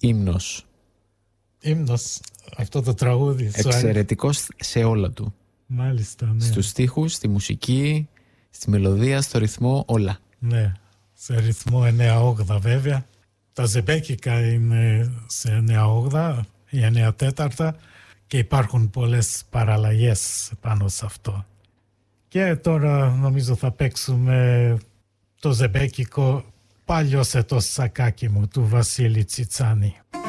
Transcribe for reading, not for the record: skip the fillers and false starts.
ύμνος. Ύμνος, αυτό το τραγούδι. Εξαιρετικός σε όλα του. Μάλιστα, ναι. Στους στίχους, στη μουσική, στη μελωδία, στο ρυθμό, όλα. Ναι, σε ρυθμό 9/8 βέβαια. Τα ζεμπέκικα είναι σε 9/8 ή 9/4 και υπάρχουν πολλές παραλλαγές πάνω σε αυτό. Και τώρα νομίζω θα παίξουμε το ζεμπέκικο «Πάλιωσε το σακάκι μου» του Βασίλη Τσιτσάνη.